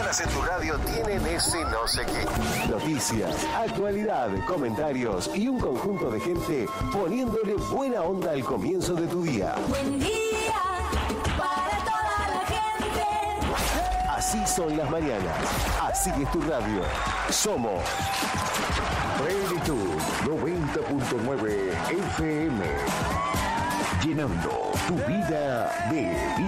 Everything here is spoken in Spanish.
mientras en tu radio tienen ese no sé qué. Noticias, actualidad, comentarios y un conjunto de gente poniéndole buena onda al comienzo de tu día. Buen día para toda la gente. Así son las mañanas. Así es tu radio. Somos Plenitud 90.9 FM. Llenando tu vida de vida.